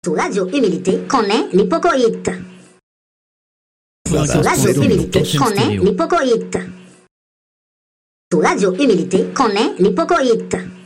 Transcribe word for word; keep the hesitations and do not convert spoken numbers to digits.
Sous Radio Humilité, connaît l'hypocoïte. Sous Radio Humilité, connaît l'hypocoïte. Sous Radio Humilité, connaît l'hypocoïte.